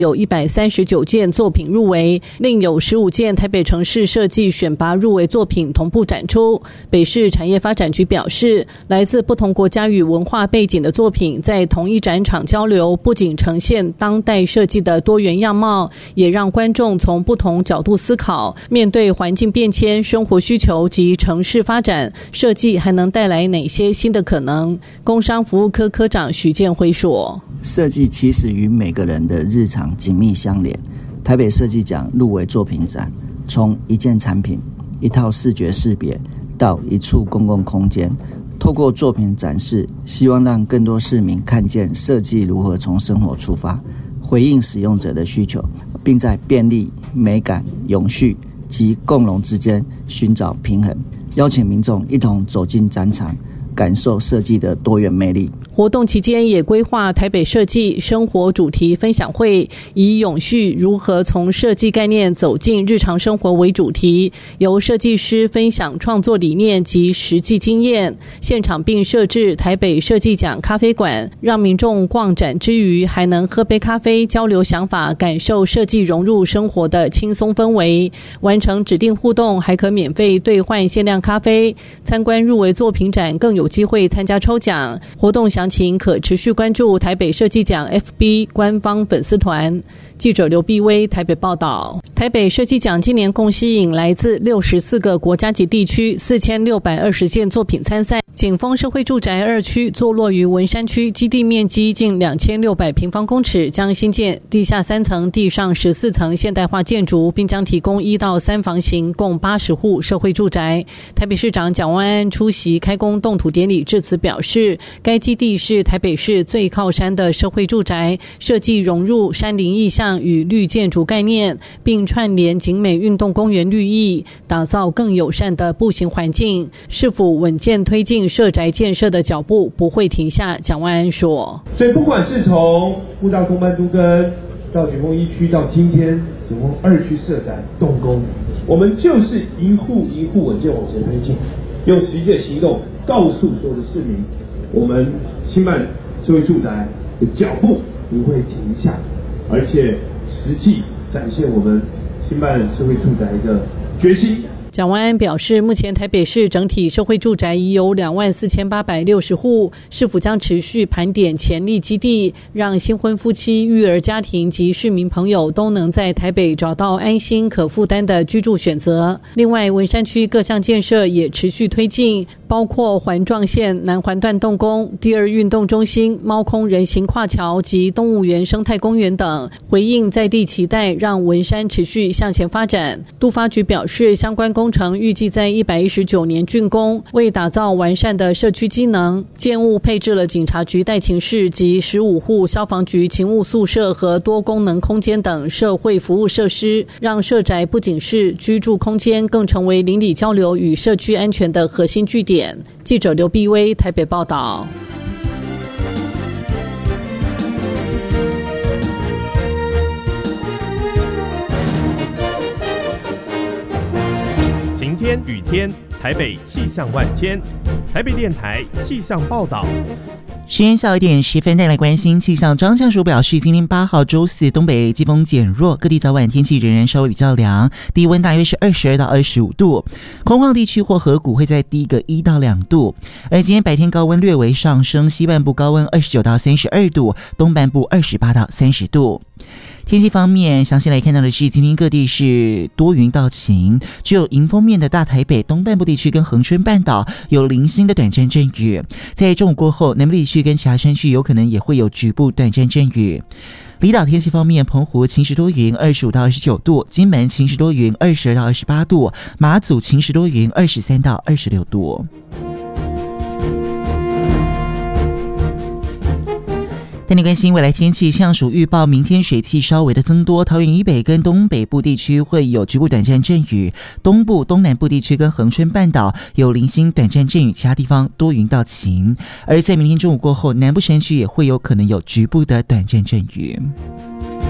有139件作品入围，另有15件台北城市设计选拔入围作品同步展出。北市产业发展局表示，来自不同国家与文化背景的作品在同一展场交流，不仅呈现当代设计的多元样貌，也让观众从不同角度思考，面对环境变迁、生活需求及城市发展，设计还能带来哪些新的可能？工商服务科科长许建辉说， 设计其实与每个人的日常紧密相连。台北设计奖入围作品展，从一件产品、一套视觉识别到一处公共空间，透过作品展示，希望让更多市民看见设计如何从生活出发，回应使用者的需求，并在便利、美感、永续及共融之间寻找平衡，邀请民众一同走进展场，感受设计的多元魅力。 活动期间也规划台北设计生活主题分享会，以永续如何从设计概念走进日常生活为主题，由设计师分享创作理念及实际经验。现场并设置台北设计奖咖啡馆，让民众逛展之余还能喝杯咖啡，交流想法，感受设计融入生活的轻松氛围。完成指定互动还可免费兑换限量咖啡。参观入围作品展更有机会参加抽奖。活动详情可持续关注台北设计奖 FB 官方粉丝团。记者刘碧薇台北报道。台北设计奖今年共吸引来自64个国家级地区4620件作品参赛。景丰社会住宅2区坐落于文山区，基地面积近2600平方公尺，将新建地下3层、地上14层现代化建筑，并将提供1到3房型共80户社会住宅。台北市长蒋万安出席开工动土典礼致辞表示，该基地是台北市最靠山的社会住宅，设计融入山林意象与绿建筑概念，并串联景美运动公园绿意，打造更友善的步行环境。是否稳健推进社宅建设的脚步不会停下，蒋万安说。 所以不管是从布道公办都更到景丰1区，到今天景丰2区社宅动工，我们就是一户一户稳健往前推进，用实际的行动告诉所有的市民，我们新办社会住宅的脚步不会停下，而且实际展现我们新办社会住宅的决心。 蒋万安表示，目前台北市整体社会住宅已有24860户，市府将持续盘点潜力基地，让新婚夫妻、育儿家庭及市民朋友都能在台北找到安心可负担的居住选择。另外，文山区各项建设也持续推进，包括环状线南环段动工、第2运动中心、猫空人行跨桥及动物园生态公园等，回应在地期待，让文山持续向前发展。都发局表示，相关工程预计在119年竣工，为打造完善的社区机能，建物配置了警察局待勤室及15户消防局勤务宿舍和多功能空间等社会服务设施，让社宅不仅是居住空间，更成为邻里交流与社区安全的核心据点。记者刘碧薇台北报道。 晴天雨天，台北气象万千。台北电台气象报道。 时间下午1点10分，带来关心气象。张教授表示，今天8号周四，东北季风减弱，各地早晚天气仍然稍微比较凉，低温大约是22到25度，空旷地区或河谷会再低个1到2度。而今天白天高温略微上升，西半部高温29到32度，东半部28到30度。天气方面，详细来看到的是，今天各地是多云到晴，只有迎风面的大台北东半部地区跟恒春半岛有零星的短暂阵雨。在中午过后，南部地区跟其他山区有可能也会有局部短暂阵雨。离岛天气方面，澎湖晴时多云25到29度，金门晴时多云22到28度，马祖晴时多云23到26度。带你关心未来天气，气象署预报明天水汽稍微的增多，桃园以北跟东北部地区会有局部短暂阵雨，东部、东南部地区跟恒春半岛有零星短暂阵雨，其他地方多云到晴。而在明天中午过后，南部山区也会有可能有局部的短暂阵雨。